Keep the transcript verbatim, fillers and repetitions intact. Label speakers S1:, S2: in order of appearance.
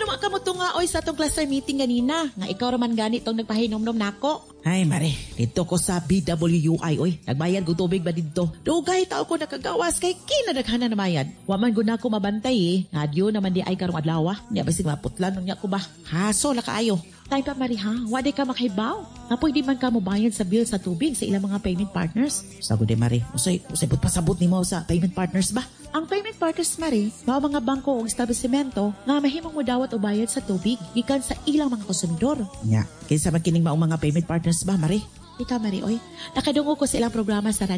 S1: naman ka mo tunga oy sa atong cluster meeting ganina. Nga ikaw raman gani tong nagpahinom-nom nako.
S2: Ay, Mare, dito ko sa B W U I, oy. Nagbayad ko tubig ba dito?
S1: Dugay tao ko nakagawas kay kinadaghanan na mayad. Waman gud nako mabantay eh. Ngadyo naman di ay karong adlaw. Nya basig maputlan nya ko ba. Haso la kaayo. Tay pa Mari ha, wadi ka makahibaw. Apoy di man ka mo bayad sa bill sa tubig sa ilang mga payment partners.
S2: Sago de Mare, usay usay but pasabot nimo sa payment partners ba?
S1: Ang payment partners Mari, mao mga bangko o establishmento nga mahimong mo dawat o bayad sa tubig gikan sa ilang mga konsumidor.
S2: Nya, kinsa man kining maong mga payment partners ba, Mare?
S1: Ikaw Mari oy, nakadungo ko sa ilang programa sa